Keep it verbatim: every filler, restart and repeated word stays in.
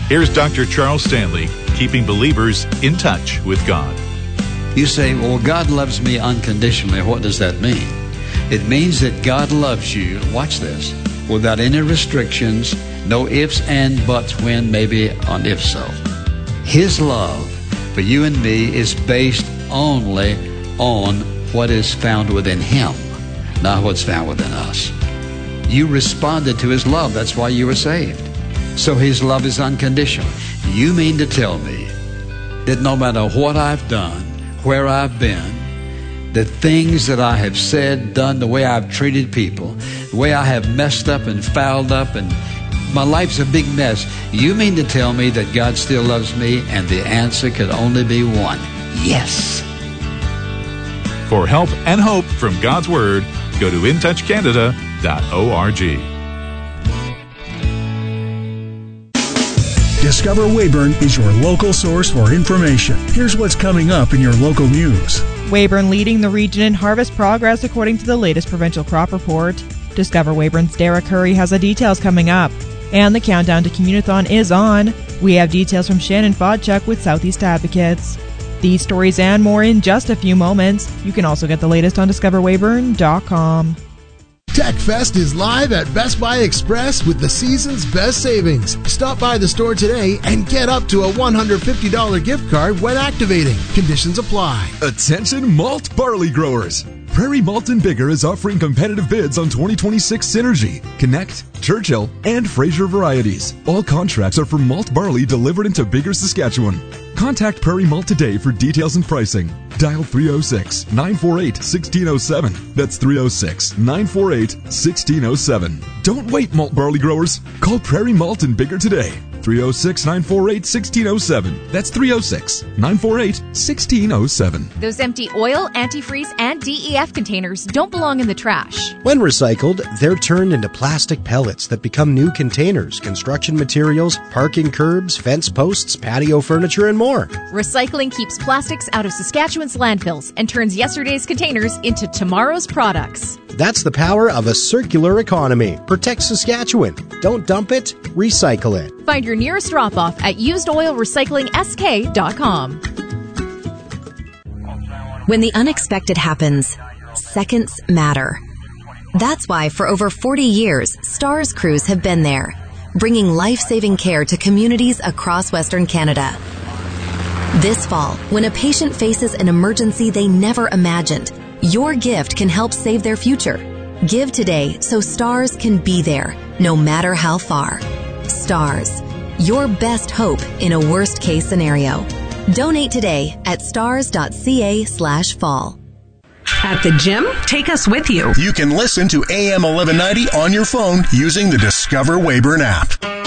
Here's Doctor Charles Stanley, keeping believers in touch with God. You say, well, God loves me unconditionally. What does that mean? It means that God loves you, watch this, without any restrictions, no ifs and buts, when, maybe, on if so. His love for you and me is based only on what is found within Him, not what's found within us. You responded to His love. That's why you were saved. So His love is unconditional. You mean to tell me that no matter what I've done, where I've been, the things that I have said, done, the way I've treated people, the way I have messed up and fouled up, and my life's a big mess, you mean to tell me that God still loves me? And the answer could only be one: yes. For help and hope from God's Word, go to in touch canada dot org. Discover Weyburn is your local source for information. Here's what's coming up in your local news. Weyburn leading the region in harvest progress according to the latest provincial crop report. Discover Weyburn's Derek Curry has the details coming up. And the countdown to Communathon is on. We have details from Shannon Fodchuk with Southeast Advocates. These stories and more in just a few moments. You can also get the latest on discover weyburn dot com. TechFest is live at Best Buy Express with the season's best savings. Stop by the store today and get up to a one hundred fifty dollars gift card when activating. Conditions apply. Attention malt barley growers. Prairie Malt and Bigger is offering competitive bids on twenty twenty-six Synergy, Connect, Churchill, and Fraser varieties. All contracts are for malt barley delivered into Bigger, Saskatchewan. Contact Prairie Malt today for details and pricing. Dial three oh six, nine four eight, one six oh seven. That's three oh six, nine four eight, one six oh seven. Don't wait, malt barley growers. Call Prairie Malt and Bigger today. three oh six, nine four eight, one six oh seven. That's three oh six, nine four eight, one six oh seven. Those empty oil, antifreeze, and D E F containers don't belong in the trash. When recycled, they're turned into plastic pellets that become new containers, construction materials, parking curbs, fence posts, patio furniture, and more. Recycling keeps plastics out of Saskatchewan's landfills and turns yesterday's containers into tomorrow's products. That's the power of a circular economy. Protect Saskatchewan. Don't dump it, recycle it. Find your nearest drop-off at used oil recycling s k dot com. When the unexpected happens, seconds matter. That's why for over forty years, STARS crews have been there, bringing life-saving care to communities across Western Canada. This fall, when a patient faces an emergency they never imagined, your gift can help save their future. Give today so STARS can be there, no matter how far. STARS, your best hope in a worst-case scenario. Donate today at stars.ca slash fall. At the gym, take us with you. You can listen to A M eleven ninety on your phone using the Discover Weyburn app.